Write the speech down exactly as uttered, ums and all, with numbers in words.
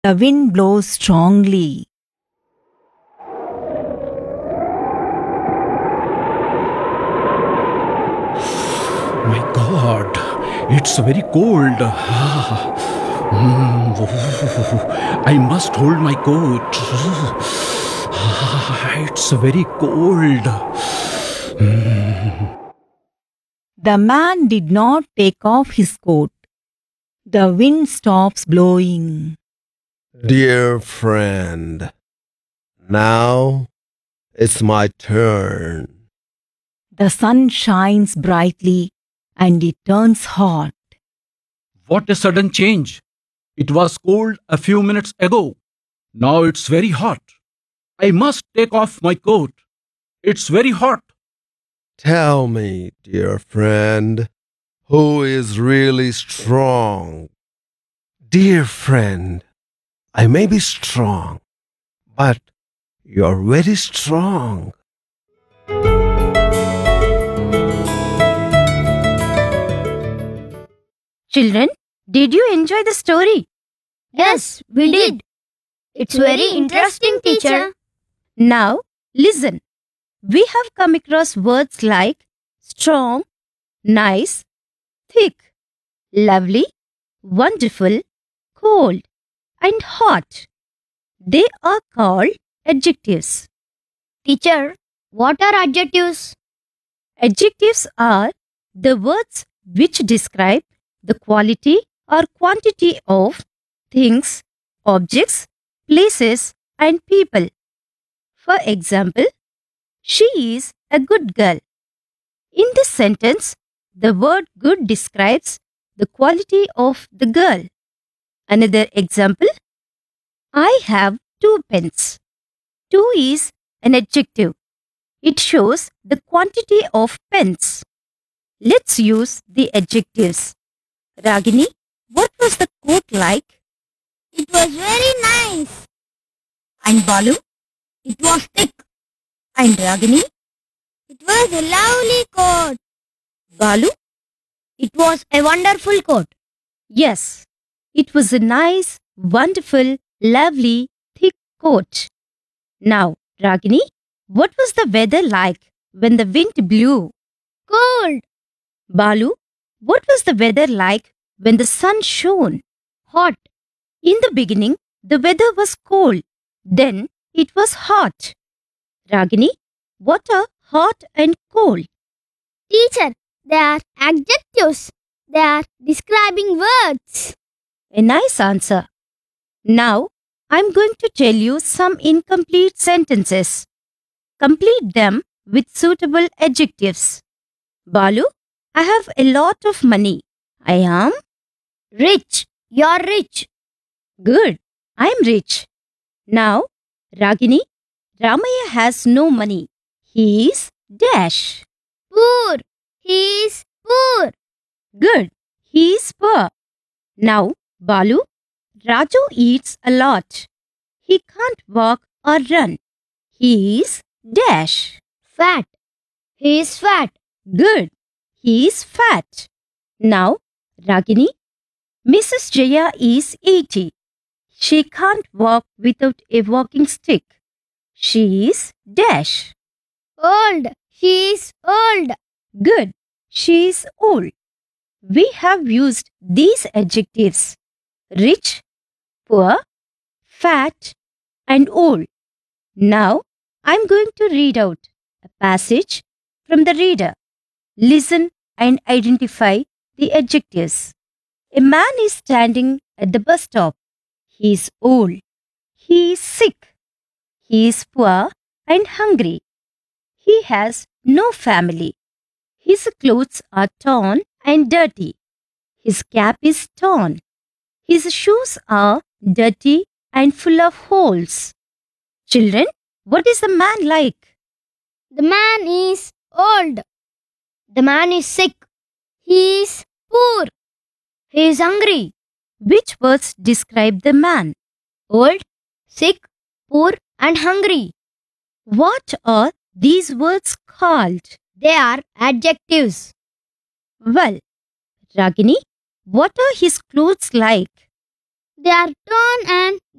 The wind blows strongly. My God, it's very cold. Ah, mm, oh, I must hold my coat. Ah, it's very cold. The man did not take off his coat. The wind stops blowing. Dear friend, now it's my turn. The sun shines brightly and it turns hot. What a sudden change! It was cold a few minutes ago. Now it's very hot. I must take off my coat. It's very hot. Tell me, dear friend, who is really strong? Dear friend, I may be strong, but you're very strong. Children, did you enjoy the story? Yes, we did. It's very interesting, teacher. Now, listen. We have come across words like strong, nice, thick, lovely, wonderful, cold, and hot. They are called adjectives. Teacher, what are adjectives? Adjectives are the words which describe the quality or quantity of things, objects, places, and people. For example, she is a good girl. In this sentence, the word good describes the quality of the girl. Another example, I have two pens. Two is an adjective. It shows the quantity of pens. Let's use the adjectives. Ragini, what was the coat like? It was very nice. And Balu? It was thick. And Ragini? It was a lovely coat. Balu? It was a wonderful coat. Yes, it was a nice, wonderful, lovely, thick coat. Now, Ragini, what was the weather like when the wind blew? Cold. Balu, what was the weather like when the sun shone? Hot. In the beginning, the weather was cold. Then it was hot. Ragini, what are hot and cold? Teacher, they are adjectives. They are describing words. A nice answer. Now, I'm going to tell you some incomplete sentences. Complete them with suitable adjectives. Balu, I have a lot of money. I am Rich. You're rich. good. I'm rich. Now, Ragini, Ramaya has no money. He is dash. Poor. He is poor. Good. He is poor. Now, Balu, Raju eats a lot. He can't walk or run. He is dash. Fat. He is fat. Good. He is fat. Now, Ragini, Missus Jaya is eighty. She can't walk without a walking stick. She is dash. Old. She is old. Good. She is old. We have used these adjectives rich, poor, fat, and old. Now, I'm going to read out a passage from the reader. Listen and identify the adjectives. A man is standing at the bus stop. He is old. He is sick. He is poor and hungry. He has no family. His clothes are torn and dirty. His cap is torn. His shoes are dirty and full of holes. Children, what is the man like? The man is old. The man is sick. He is poor. He is hungry. Which words describe the man? Old, sick, poor, and hungry. What are these words called? They are adjectives. Well, Ragini, what are his clothes like? Their turn and